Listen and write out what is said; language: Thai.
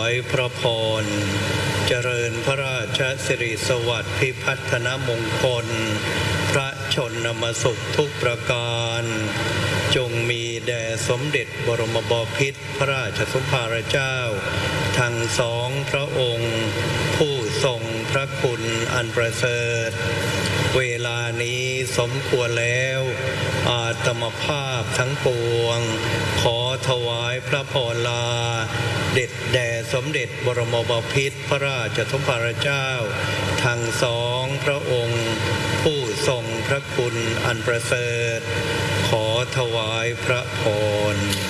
ายพระพรเจริญพระราชสิริสวัสดิ์พิพัฒนมงคลพระชนมสุขทุกประการจงมีแด่สมเด็จบรมบพิตรพระราชสมภารเจ้าทั้งสองพระองค์ผู้ทรงพระคุณอันประเสริฐเวลานี้สมควรแล้วอาตมภาพทั้งปวงขอถวายพระพรลาเด็จแด่สมเด็จบรมบพิตรพระราชสมภารเจ้าทั้งสองพระองค์ผู้ทรงพระคุณอันประเสริฐขอถวายพระพร